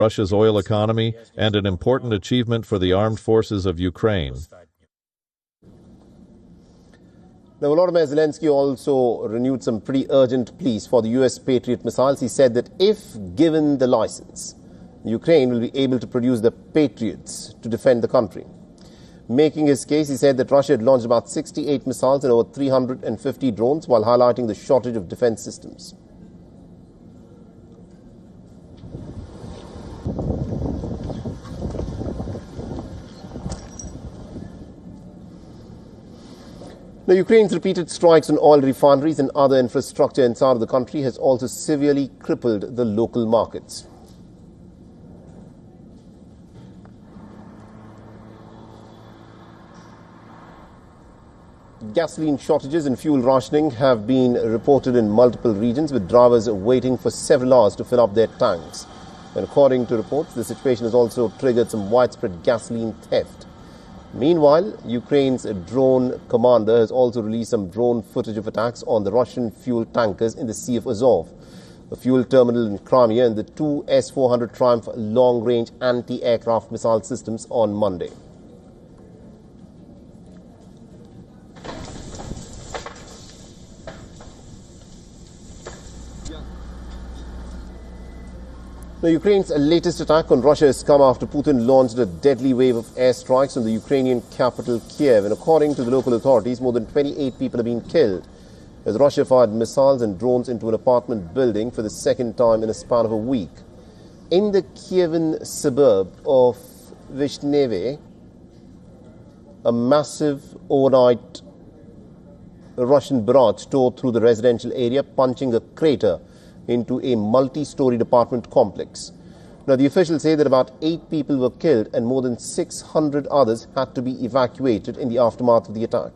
Russia's oil economy and an important achievement for the armed forces of Ukraine. Now, Volodymyr Zelensky also renewed some pretty urgent pleas for the US Patriot missiles. He said that if given the license, Ukraine will be able to produce the Patriots to defend the country. Making his case, he said that Russia had launched about 68 missiles and over 350 drones, while highlighting the shortage of defense systems. Now, Ukraine's repeated strikes on oil refineries and other infrastructure inside of the country has also severely crippled the local markets. Gasoline shortages and fuel rationing have been reported in multiple regions, with drivers waiting for several hours to fill up their tanks. And according to reports, the situation has also triggered some widespread gasoline theft. Meanwhile, Ukraine's drone commander has also released some drone footage of attacks on the Russian fuel tankers in the Sea of Azov, a fuel terminal in Crimea, and the two S-400 Triumph long-range anti-aircraft missile systems on Monday. Now, Ukraine's latest attack on Russia has come after Putin launched a deadly wave of airstrikes on the Ukrainian capital, Kiev. And according to the local authorities, more than 28 people have been killed as Russia fired missiles and drones into an apartment building for the second time in a span of a week. In the Kievan suburb of Vishneve, a massive overnight Russian barrage tore through the residential area, punching a crater into a multi-storied apartment complex. Now, the officials say that about 8 people were killed and more than 600 others had to be evacuated in the aftermath of the attack.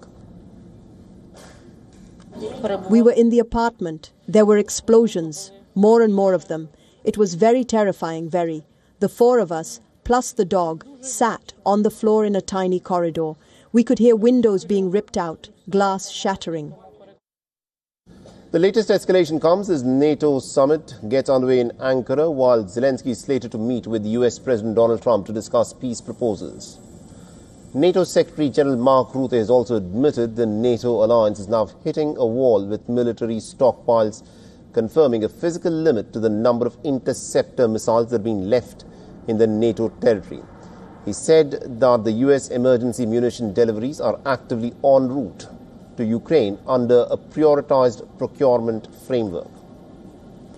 We were in the apartment. There were explosions, more and more of them. It was very terrifying, very. The 4 of us, plus the dog, sat on the floor in a tiny corridor. We could hear windows being ripped out, glass shattering. The latest escalation comes as NATO summit gets underway in Ankara, while Zelensky is slated to meet with US President Donald Trump to discuss peace proposals. NATO Secretary General Mark Rutte has also admitted the NATO alliance is now hitting a wall with military stockpiles, confirming a physical limit to the number of interceptor missiles that are being left in the NATO territory. He said that the US emergency munition deliveries are actively en route to Ukraine under a prioritized procurement framework.